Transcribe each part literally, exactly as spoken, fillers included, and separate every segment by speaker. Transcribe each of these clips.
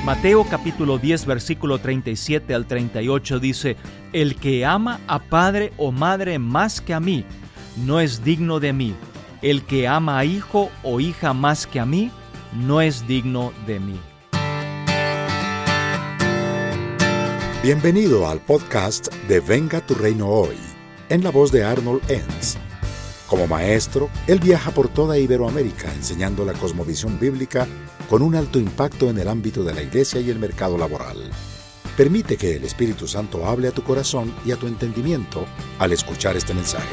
Speaker 1: Mateo capítulo diez, versículo treinta y siete al treinta y ocho dice: El que ama a padre o madre más que a mí, no es digno de mí. El que ama a hijo o hija más que a mí, no es digno de mí.
Speaker 2: Bienvenido al podcast de Venga tu Reino Hoy, en la voz de Arnold Enns. Como maestro, él viaja por toda Iberoamérica enseñando la cosmovisión bíblica con un alto impacto en el ámbito de la iglesia y el mercado laboral. Permite que el Espíritu Santo hable a tu corazón y a tu entendimiento al escuchar este mensaje.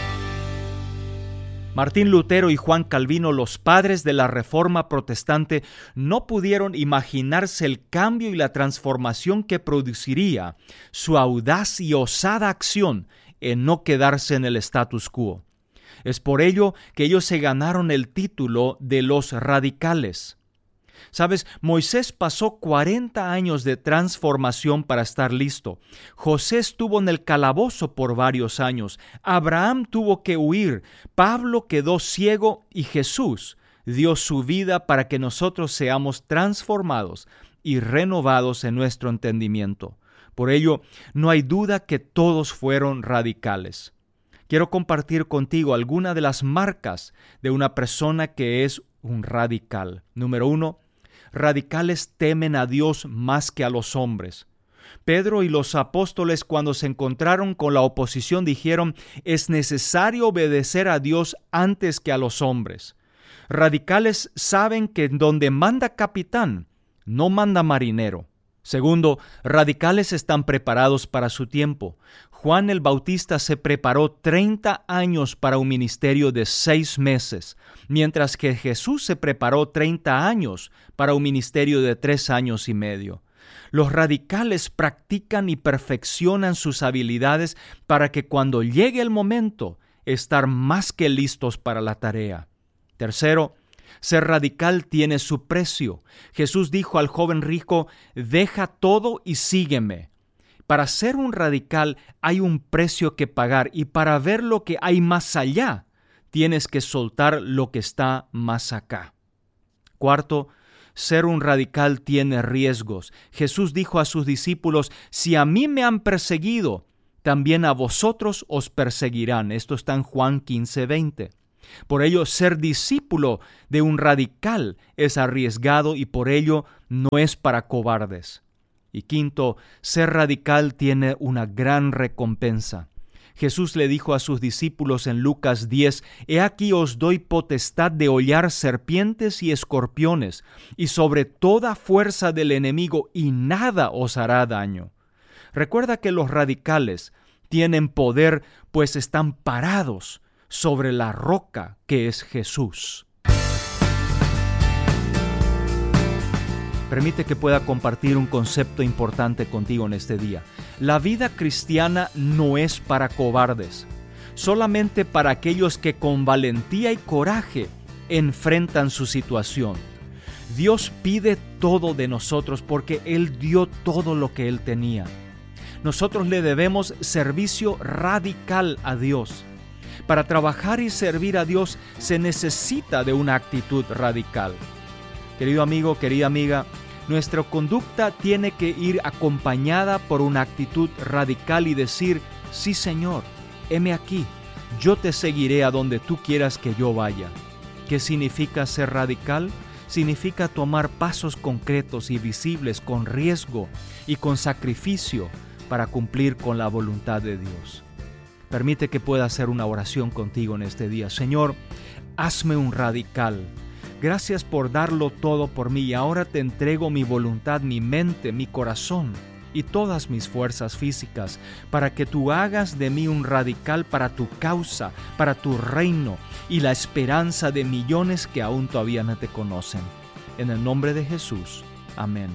Speaker 1: Martín Lutero y Juan Calvino, los padres de la Reforma Protestante, no pudieron imaginarse el cambio y la transformación que produciría su audaz y osada acción en no quedarse en el status quo. Es por ello que ellos se ganaron el título de los radicales. Sabes, Moisés pasó cuarenta años de transformación para estar listo. José estuvo en el calabozo por varios años. Abraham tuvo que huir. Pablo quedó ciego y Jesús dio su vida para que nosotros seamos transformados y renovados en nuestro entendimiento. Por ello, no hay duda que todos fueron radicales. Quiero compartir contigo algunas de las marcas de una persona que es un radical. Número uno, radicales temen a Dios más que a los hombres. Pedro y los apóstoles, cuando se encontraron con la oposición, dijeron: es necesario obedecer a Dios antes que a los hombres. Radicales saben que donde manda capitán, no manda marinero. Segundo, radicales están preparados para su tiempo. Juan el Bautista se preparó treinta años para un ministerio de seis meses, mientras que Jesús se preparó treinta años para un ministerio de tres años y medio. Los radicales practican y perfeccionan sus habilidades para que cuando llegue el momento, estar más que listos para la tarea. Tercero, ser radical tiene su precio. Jesús dijo al joven rico: deja todo y sígueme. Para ser un radical hay un precio que pagar, y para ver lo que hay más allá, tienes que soltar lo que está más acá. Cuarto, ser un radical tiene riesgos. Jesús dijo a sus discípulos: si a mí me han perseguido, también a vosotros os perseguirán. Esto está en Juan quince, veinte. Por ello, ser discípulo de un radical es arriesgado y por ello no es para cobardes. Y quinto, ser radical tiene una gran recompensa. Jesús le dijo a sus discípulos en Lucas diez: He aquí os doy potestad de hollar serpientes y escorpiones, y sobre toda fuerza del enemigo, y nada os hará daño. Recuerda que los radicales tienen poder, pues están parados sobre la roca que es Jesús. Permite que pueda compartir un concepto importante contigo en este día. La vida cristiana no es para cobardes, solamente para aquellos que con valentía y coraje enfrentan su situación. Dios pide todo de nosotros porque Él dio todo lo que Él tenía. Nosotros le debemos servicio radical a Dios. Para trabajar y servir a Dios se necesita de una actitud radical. Querido amigo, querida amiga, nuestra conducta tiene que ir acompañada por una actitud radical y decir: sí, Señor, heme aquí, yo te seguiré a donde tú quieras que yo vaya. ¿Qué significa ser radical? Significa tomar pasos concretos y visibles con riesgo y con sacrificio para cumplir con la voluntad de Dios. Permite que pueda hacer una oración contigo en este día. Señor, hazme un radical. Gracias por darlo todo por mí y ahora te entrego mi voluntad, mi mente, mi corazón y todas mis fuerzas físicas para que tú hagas de mí un radical para tu causa, para tu reino y la esperanza de millones que aún todavía no te conocen. En el nombre de Jesús. Amén.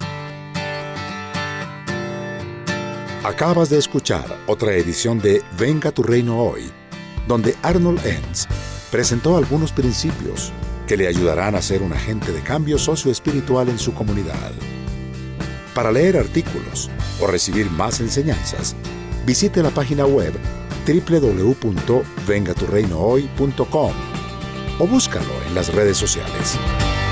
Speaker 2: Acabas de escuchar otra edición de Venga tu Reino Hoy, donde Arnold Enns presentó algunos principios que le ayudarán a ser un agente de cambio socioespiritual en su comunidad. Para leer artículos o recibir más enseñanzas, visite la página web doble u doble u doble u punto venga tu reino hoy punto com o búscalo en las redes sociales.